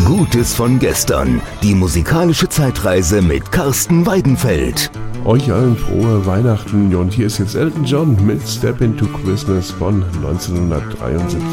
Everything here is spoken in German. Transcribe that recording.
Gutes von gestern. Die musikalische Zeitreise mit Carsten Weidenfeld. Euch allen frohe Weihnachten und hier ist jetzt Elton John mit Step Into Christmas von 1973.